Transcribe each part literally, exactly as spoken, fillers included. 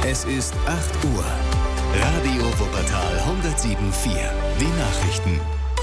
Es ist acht Uhr. Radio Wuppertal hundertsieben Komma vier. Die Nachrichten.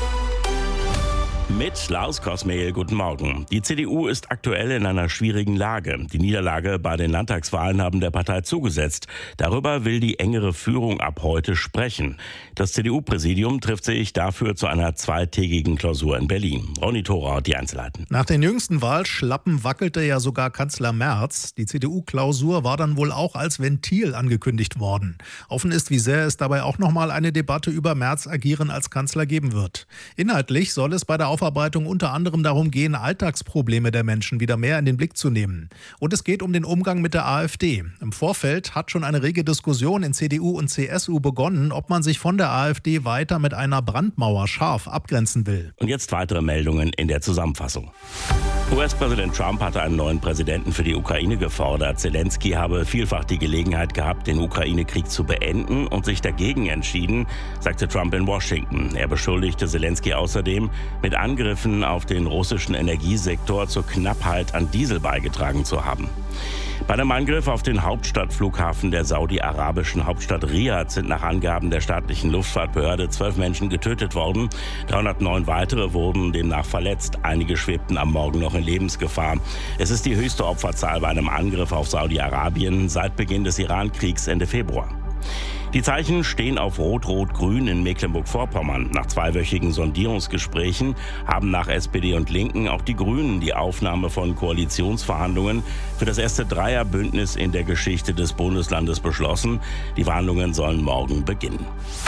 Mit Lars Kosmehl, guten Morgen. Die C D U ist aktuell in einer schwierigen Lage. Die Niederlage bei den Landtagswahlen haben der Partei zugesetzt. Darüber will die engere Führung ab heute sprechen. Das C D U-Präsidium trifft sich dafür zu einer zweitägigen Klausur in Berlin. Ronny Thora hat die Einzelheiten. Nach den jüngsten Wahlschlappen wackelte ja sogar Kanzler Merz. Die C D U-Klausur war dann wohl auch als Ventil angekündigt worden. Offen ist, wie sehr es dabei auch nochmal eine Debatte über Merz' Agieren als Kanzler geben wird. Inhaltlich soll es bei der Aufarbeitung unter anderem darum gehen, Alltagsprobleme der Menschen wieder mehr in den Blick zu nehmen. Und es geht um den Umgang mit der AfD. Im Vorfeld hat schon eine rege Diskussion in C D U und C S U begonnen, ob man sich von der AfD weiter mit einer Brandmauer scharf abgrenzen will. Und jetzt weitere Meldungen in der Zusammenfassung. U S-Präsident Trump hatte einen neuen Präsidenten für die Ukraine gefordert. Zelensky habe vielfach die Gelegenheit gehabt, den Ukraine-Krieg zu beenden und sich dagegen entschieden, sagte Trump in Washington. Er beschuldigte Zelensky außerdem, mit Angriffen auf den russischen Energiesektor zur Knappheit an Diesel beigetragen zu haben. Bei einem Angriff auf den Hauptstadtflughafen der saudi-arabischen Hauptstadt Riad sind nach Angaben der staatlichen Luftfahrtbehörde zwölf Menschen getötet worden. dreihundertneun weitere wurden demnach verletzt. Einige schwebten am Morgen noch in Lebensgefahr. Es ist die höchste Opferzahl bei einem Angriff auf Saudi-Arabien seit Beginn des Iran-Kriegs Ende Februar. Die Zeichen stehen auf Rot-Rot-Grün in Mecklenburg-Vorpommern. Nach zweiwöchigen Sondierungsgesprächen haben nach S P D und Linken auch die Grünen die Aufnahme von Koalitionsverhandlungen für das erste Dreierbündnis in der Geschichte des Bundeslandes beschlossen. Die Verhandlungen sollen morgen beginnen.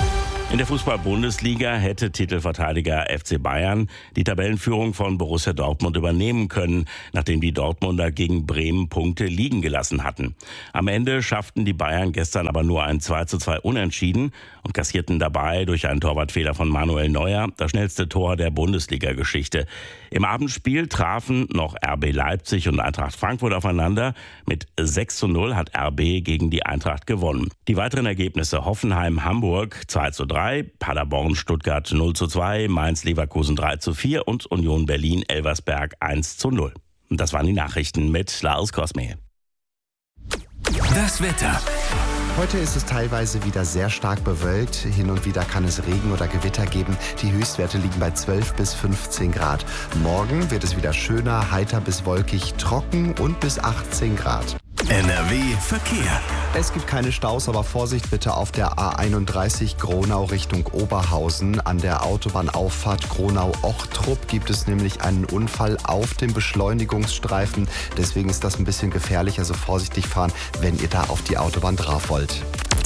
In der Fußball-Bundesliga hätte Titelverteidiger F C Bayern die Tabellenführung von Borussia Dortmund übernehmen können, nachdem die Dortmunder gegen Bremen Punkte liegen gelassen hatten. Am Ende schafften die Bayern gestern aber nur ein zwei zu zwei Unentschieden und kassierten dabei durch einen Torwartfehler von Manuel Neuer das schnellste Tor der Bundesliga-Geschichte. Im Abendspiel trafen noch R B Leipzig und Eintracht Frankfurt aufeinander. Mit sechs zu null hat R B gegen die Eintracht gewonnen. Die weiteren Ergebnisse: Hoffenheim-Hamburg zwei zu drei, Paderborn-Stuttgart null zu zwei, Mainz-Leverkusen drei zu vier und Union Berlin-Elversberg eins zu null. Und das waren die Nachrichten mit Lars Kosmehl. Das Wetter. Heute ist es teilweise wieder sehr stark bewölkt. Hin und wieder kann es Regen oder Gewitter geben. Die Höchstwerte liegen bei zwölf bis fünfzehn Grad. Morgen wird es wieder schöner, heiter bis wolkig, trocken und bis achtzehn Grad. N R W Verkehr. Es gibt keine Staus, aber Vorsicht bitte auf der A einunddreißig Gronau Richtung Oberhausen. An der Autobahnauffahrt Gronau-Ochtrup gibt es nämlich einen Unfall auf dem Beschleunigungsstreifen. Deswegen ist das ein bisschen gefährlich, also vorsichtig fahren, wenn ihr da auf die Autobahn drauf wollt.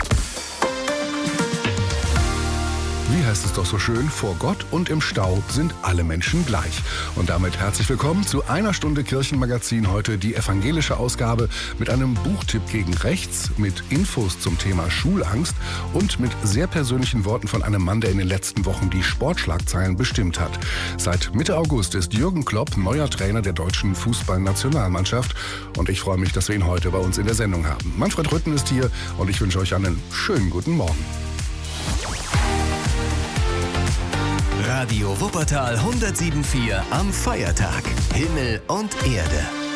Wie heißt es doch so schön, vor Gott und im Stau sind alle Menschen gleich. Und damit herzlich willkommen zu einer Stunde Kirchenmagazin. Heute die evangelische Ausgabe mit einem Buchtipp gegen rechts, mit Infos zum Thema Schulangst und mit sehr persönlichen Worten von einem Mann, der in den letzten Wochen die Sportschlagzeilen bestimmt hat. Seit Mitte August ist Jürgen Klopp neuer Trainer der deutschen Fußballnationalmannschaft. Und ich freue mich, dass wir ihn heute bei uns in der Sendung haben. Manfred Rütten ist hier und ich wünsche euch einen schönen guten Morgen. Radio Wuppertal hundertsieben Komma vier am Feiertag. Himmel und Erde.